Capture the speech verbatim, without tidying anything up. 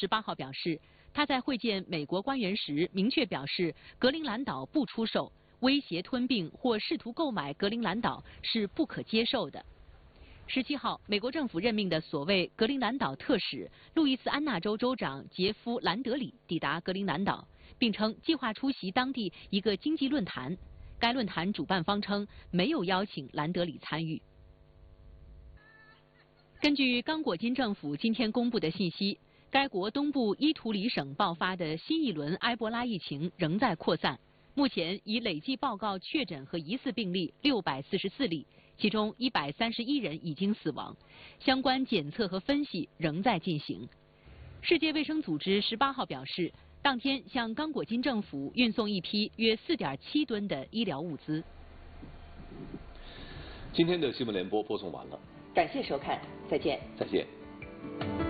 十八号表示，他在会见美国官员时明确表示，格陵兰岛不出售，威胁吞并或试图购买格陵兰岛是不可接受的。十七号，美国政府任命的所谓格陵兰岛特使路易斯安那州州长杰夫·兰德里抵达格陵兰岛，并称计划出席当地一个经济论坛。该论坛主办方称没有邀请兰德里参与。根据刚果金政府今天公布的信息，该国东部伊图里省爆发的新一轮埃博拉疫情仍在扩散，目前已累计报告确诊和疑似病例六百四十四例，其中一百三十一人已经死亡，相关检测和分析仍在进行。世界卫生组织十八号表示，当天向刚果金政府运送一批约四点七吨的医疗物资。 今天的新闻联播播送完了， 感谢收看，再见。 再见。